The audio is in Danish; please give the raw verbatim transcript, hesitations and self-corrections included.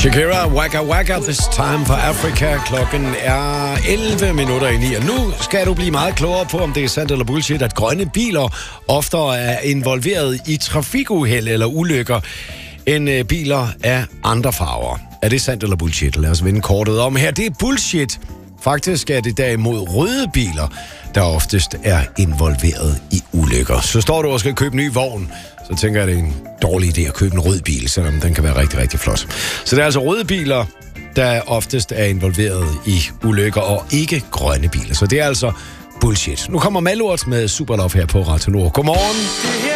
Shakira, Waka Waka, This Time for Africa. Klokken er elleve minutter i ni, og nu skal du blive meget klogere på, om det er sandt eller bullshit, at grønne biler oftere er involveret i trafikuheld eller ulykker end biler af andre farver. Er det sandt eller bullshit? Lad os vende kortet om her. Det er bullshit. Faktisk er det derimod røde biler, der oftest er involveret i ulykker. Så står du og skal købe en ny vogn, så tænker jeg, det er en dårlig idé at købe en rød bil, selvom den kan være rigtig, rigtig flot. Så det er altså røde biler, der oftest er involveret i ulykker, og ikke grønne biler. Så det er altså bullshit. Nu kommer Malurt med Superlove her på Radio Nord. Godmorgen.